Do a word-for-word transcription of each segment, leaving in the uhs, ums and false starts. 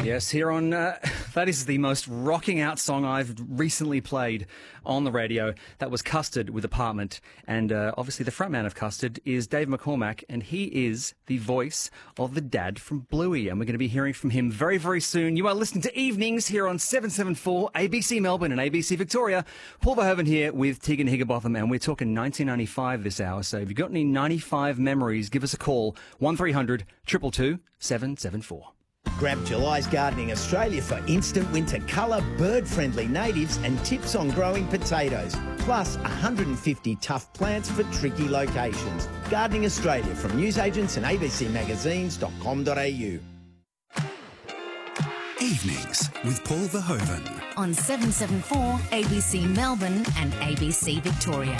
Yes, here on, uh, that is the most rocking out song I've recently played on the radio. That was Custard with Apartment. And uh, obviously the frontman of Custard is Dave McCormack, and he is the voice of the dad from Bluey. And we're going to be hearing from him very, very soon. You are listening to Evenings here on seven seven four A B C Melbourne and A B C Victoria. Paul Verhoeven here with Tegan Higginbotham, and we're talking nineteen ninety-five this hour. So if you've got any ninety-five memories, give us a call, one three hundred two two two seven seven four. Grab July's Gardening Australia for instant winter colour, bird-friendly natives and tips on growing potatoes. Plus one hundred fifty tough plants for tricky locations. Gardening Australia from newsagents and a b c magazines dot com dot a u. Evenings with Paul Verhoeven. On seven seven four A B C Melbourne and A B C Victoria.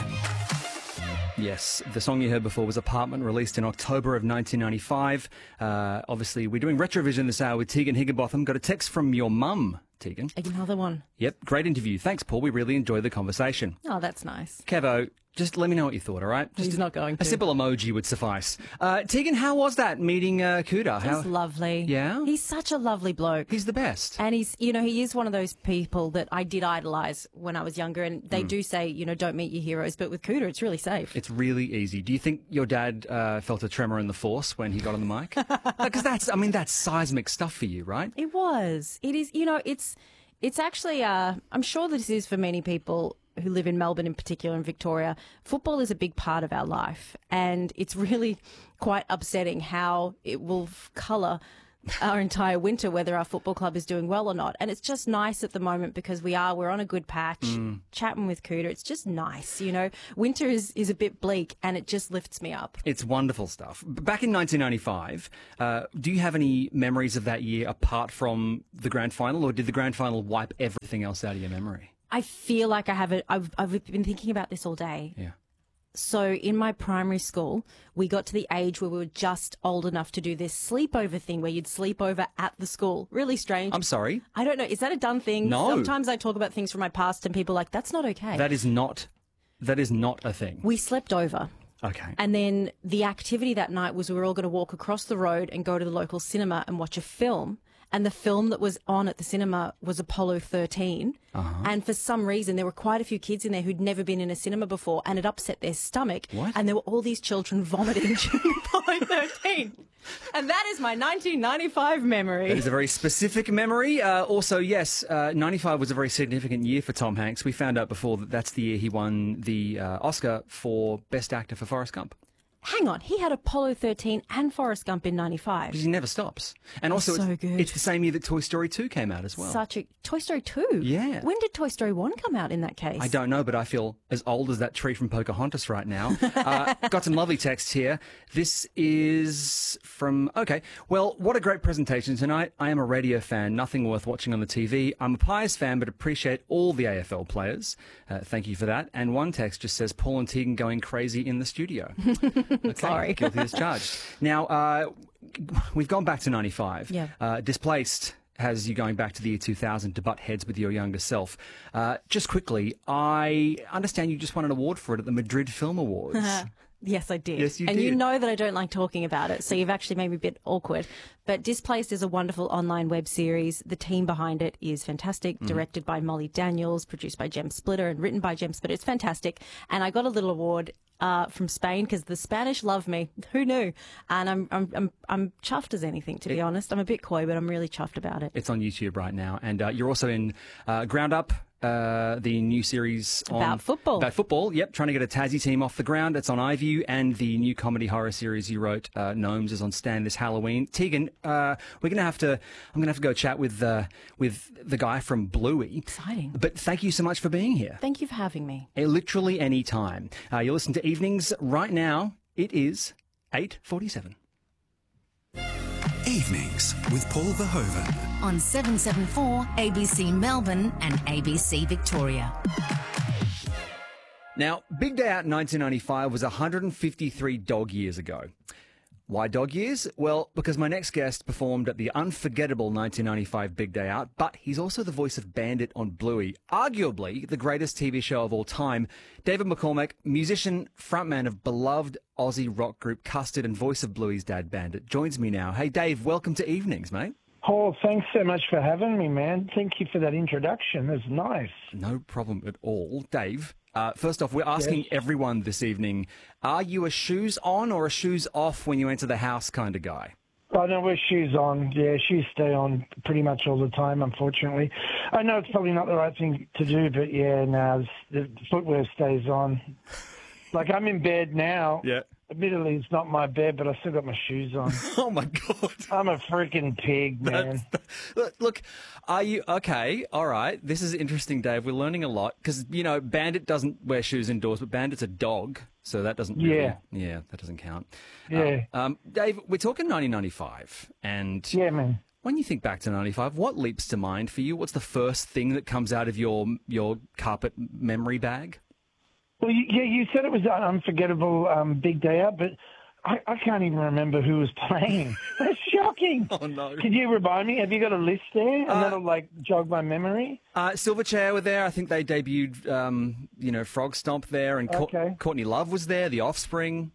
Yes, the song you heard before was Apartment, released in October of nineteen ninety-five. Uh, obviously, we're doing Retrovision this hour with Tegan Higginbotham. Got a text from your mum, Tegan. Another one. Yep, great interview. Thanks, Paul. We really enjoyed the conversation. Oh, that's nice. Kevo, just let me know what you thought, all right? Just He's not going to. A simple emoji would suffice. Uh, Tegan, how was that meeting uh, Kuda? How... He's lovely. Yeah? He's such a lovely bloke. He's the best. And he's, you know, he is one of those people that I did idolise when I was younger. And they Mm. do say, you know, don't meet your heroes. But with Kuda, it's really safe. It's really easy. Do you think your dad uh, felt a tremor in the force when he got on the mic? Because that's, I mean, that's seismic stuff for you, right? It was. It is, you know, it's, it's actually, uh, I'm sure this is for many people who live in Melbourne in particular and Victoria. Football is a big part of our life, and it's really quite upsetting how it will colour our entire winter, whether our football club is doing well or not. And it's just nice at the moment because we are, we're on a good patch, Mm. chatting with Kuda. It's just nice, you know. Winter is, is a bit bleak and it just lifts me up. It's wonderful stuff. Back in nineteen ninety-five, uh, do you have any memories of that year apart from the grand final, or did the grand final wipe everything else out of your memory? I feel like I have it. I've, I've been thinking about this all day. Yeah. So in my primary school, we got to the age where we were just old enough to do this sleepover thing where you'd sleep over at the school. Really strange. I'm sorry? I don't know. Is that a done thing? No. Sometimes I talk about things from my past and people are like, that's not okay. That is not, that is not a thing. We slept over. Okay. And then the activity that night was we were all going to walk across the road and go to the local cinema and watch a film. And the film that was on at the cinema was Apollo thirteen. Uh-huh. And for some reason, there were quite a few kids in there who'd never been in a cinema before, and it upset their stomach. What? And there were all these children vomiting during Apollo thirteen. And that is my nineteen ninety-five memory. That is a very specific memory. Uh, also, yes, uh, ninety-five was a very significant year for Tom Hanks. We found out before that that's the year he won the uh, Oscar for Best Actor for Forrest Gump. Hang on, he had Apollo thirteen and Forrest Gump in ninety-five. Because he never stops. And also, So it's, good. it's the same year that Toy Story two came out as well. Such a Toy Story two. Yeah. When did Toy Story one come out in that case? I don't know, but I feel as old as that tree from Pocahontas right now. Uh, got some lovely texts here. This is from, okay, well, what a great presentation tonight. I am a radio fan, nothing worth watching on the T V. I'm a Pies fan, but appreciate all the A F L players. Uh, thank you for that. And one text just says, Paul and Tegan going crazy in the studio. Okay, Sorry. Guilty as charged. Now, uh, we've gone back to ninety-five. Yeah. Uh, Displaced has you going back to the year two thousand to butt heads with your younger self. Uh, just quickly, I understand you just won an award for it at the Madrid Film Awards. Yes, I did. Yes, you and did. you know that I don't like talking about it, so you've actually made me a bit awkward. But Displaced is a wonderful online web series. The team behind it is fantastic, Mm. directed by Molly Daniels, produced by Jem Splitter, and written by Jem Splitter. It's fantastic. And I got a little award uh, from Spain because the Spanish love me. Who knew? And I'm I'm I'm, I'm chuffed as anything, to be It- honest. I'm a bit coy, but I'm really chuffed about it. It's on YouTube right now. And uh, you're also in uh, Ground Up, uh, the new series on... About football. About football, yep. Trying to get a Tassie team off the ground. It's on iView. And the new comedy horror series you wrote, uh, Gnomes, is on Stan this Halloween. Tegan, uh, we're going to have to... I'm going to have to go chat with, uh, with the guy from Bluey. Exciting. But thank you so much for being here. Thank you for having me. Uh, Literally any time. Uh, you listen to Evenings right now. It is eight forty-seven. Evenings with Paul Verhoeven. On seven seven four A B C Melbourne and A B C Victoria. Now, Big Day Out in nineteen ninety-five was one hundred fifty-three dog years ago. Why dog years? Well, because my next guest performed at the unforgettable nineteen ninety-five Big Day Out, but he's also the voice of Bandit on Bluey, arguably the greatest T V show of all time. David McCormack, musician, frontman of beloved Aussie rock group Custard and voice of Bluey's dad Bandit, joins me now. Hey, Dave, welcome to Evenings, mate. Paul, thanks so much for having me, man. Thank you for that introduction. It's nice. No problem at all. Dave, uh, first off, we're asking Yes. everyone this evening, are you a shoes on or a shoes off when you enter the house kind of guy? I know wear shoes on. Yeah, shoes stay on pretty much all the time, unfortunately. I know it's probably not the right thing to do, but yeah, no, the footwear stays on. Like, I'm in bed now. Yeah. Admittedly, it's not my bed, but I still got my shoes on. Oh, my God. I'm a freaking pig, man. Look, look, are you okay? All right. This is interesting, Dave. We're learning a lot because, you know, Bandit doesn't wear shoes indoors, but Bandit's a dog. So that doesn't really, Yeah. yeah, that doesn't count. Yeah. Um, um, Dave, we're talking nineteen ninety-five. And Yeah, man. when you think back to ninety-five, what leaps to mind for you? What's the first thing that comes out of your your carpet memory bag? Well, you, yeah, you said it was an unforgettable um, big day out, but I, I can't even remember who was playing. That's shocking. Oh, no. Could you remind me? Have you got a list there? And Uh, that'll, like, jog my memory? Uh, Silverchair were there. I think they debuted, um, you know, Frog Stomp there. And Cour- Okay. Courtney Love was there, The Offspring.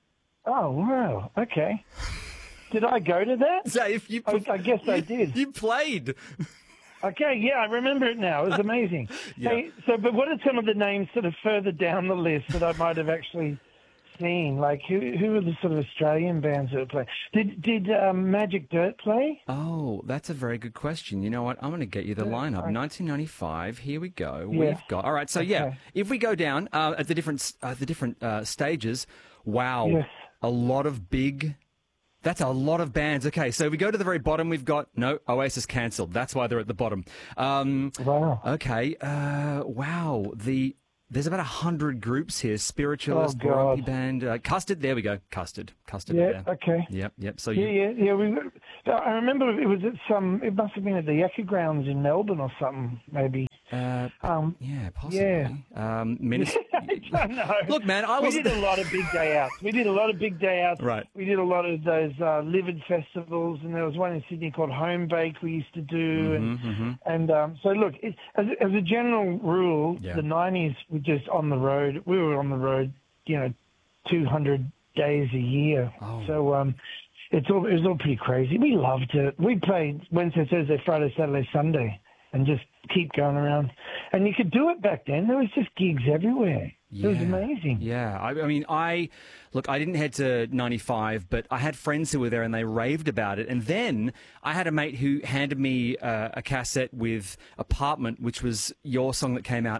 Oh, wow. Okay. Did I go to that? Dave, you I, I guess I did. You played. Okay, yeah, I remember it now. It was amazing. Yeah. Hey, so, but what are some of the names sort of further down the list that I might have actually seen? Like, who who are the sort of Australian bands that play? Did did um, Magic Dirt play? Oh, that's a very good question. You know what? I'm going to get you the lineup. I- nineteen ninety-five. Here we go. Yeah. We've got. All right. So yeah, Okay. if we go down uh, at the different uh, the different uh, stages, wow, Yes. a lot of big. That's a lot of bands. Okay, so we go to the very bottom. We've got no Oasis cancelled. That's why they're at the bottom. Um, Wow. Okay. Uh, wow. The there's about a hundred groups here. Spiritualist, Oh, God. Grumpy Band, uh, Custard. There we go. Custard. Custard. Yeah, there. okay. Yep. Yep. So Yeah, you. yeah, yeah. We, I remember it was at some. It must have been at the Echo Grounds in Melbourne or something, maybe. Uh, Um, yeah. Possibly. yeah. Um, Minister. I don't know. Look, man, I we wasn't. did a lot of big day outs. We did a lot of big day outs. Right. We did a lot of those uh, livid festivals, and there was one in Sydney called Home Bake we used to do. Mm-hmm, and and um, so, look, it, as, as a general rule, Yeah. the nineties were just on the road. We were on the road, you know, two hundred days a year. Oh. So um, it's all, it was all pretty crazy. We loved it. We played Wednesday, Thursday, Friday, Saturday, Sunday, and just keep going around. And you could do it back then. There was just gigs everywhere. It was Yeah. amazing. Yeah, I, I mean, I look. I didn't head to ninety-five, but I had friends who were there, and they raved about it. And then I had a mate who handed me uh, a cassette with "Apartment," which was your song that came out